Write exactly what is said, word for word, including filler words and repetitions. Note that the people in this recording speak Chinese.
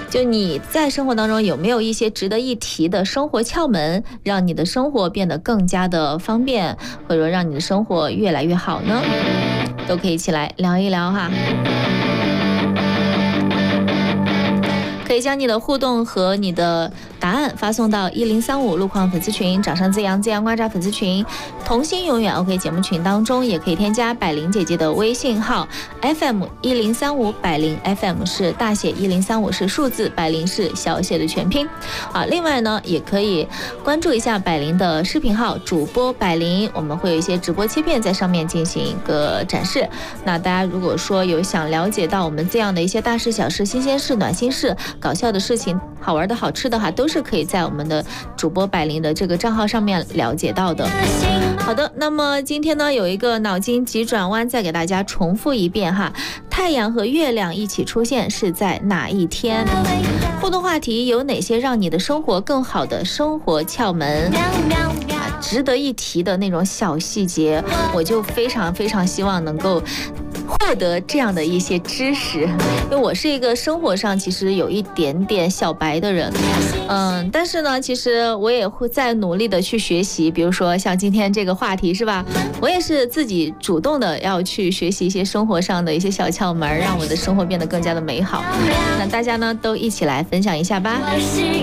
就你在生活当中有没有一些值得一提的生活窍门，让你的生活变得更加的方便，或者说让你的生活越来越好呢？都可以一起来聊一聊哈。可以将你的互动和你的答案发送到一零三五路况粉丝群、掌声滋阳滋阳瓜扎粉丝群、童心永远 OK 节目群当中，也可以添加百灵姐姐的微信号 F M 一零三五，百灵 F M 是大写，一零三五是数字，百灵是小写的全拼。啊，另外呢，也可以关注一下百灵的视频号主播百灵，我们会有一些直播切片在上面进行一个展示。那大家如果说有想了解到我们这样的一些大事小事、新鲜事、暖心事、搞笑的事情、好玩的好吃的哈，都是可以在我们的主播百灵的这个账号上面了解到的。好的，那么今天呢有一个脑筋急转弯，再给大家重复一遍哈。太阳和月亮一起出现是在哪一天？互动话题有哪些让你的生活更好的生活窍门？啊，值得一提的那种小细节，我就非常非常希望能够获得这样的一些知识，因为我是一个生活上其实有一点点小白的人，嗯，但是呢，其实我也会在努力的去学习，比如说像今天这个话题是吧，我也是自己主动的要去学习一些生活上的一些小窍门，让我的生活变得更加的美好。那大家呢都一起来分享一下吧。